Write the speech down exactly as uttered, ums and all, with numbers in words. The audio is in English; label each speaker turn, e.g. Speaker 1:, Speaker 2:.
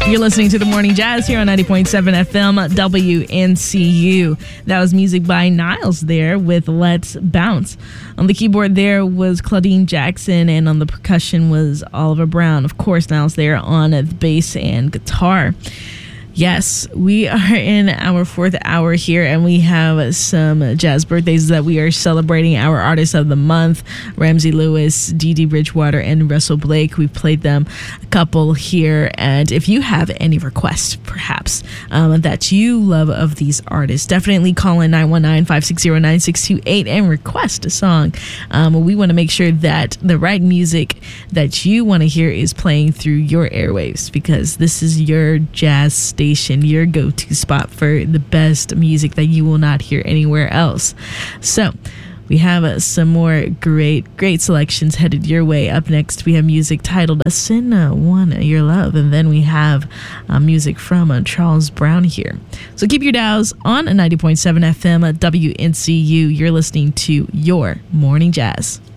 Speaker 1: You're listening to The Morning Jazz here on ninety point seven F M W N C U. That was music by Niles there with Let's Bounce. On the keyboard there was Claudine Jackson, and on the percussion was Oliver Brown. Of course, Niles there on the bass and guitar. Yes, we are in our fourth hour here, and we have some jazz birthdays that we are celebrating. Our artists of the month, Ramsey Lewis, Dee Dee Bridgewater, and Russell Blake. We've played them a couple here, and if you have any requests, perhaps, um, that you love of these artists, definitely call in nine one nine, five six zero, nine six two eight and request a song. Um, we want to make sure that the right music that you want to hear is playing through your airwaves, because this is your jazz station, your go-to spot for the best music that you will not hear anywhere else. So we have uh, some more great, great selections headed your way. Up next, we have music titled Asina One Your Love, and then we have uh, music from uh, Charles Brown here. So keep your dials on ninety point seven F M W N C U. You're listening to Your Morning Jazz.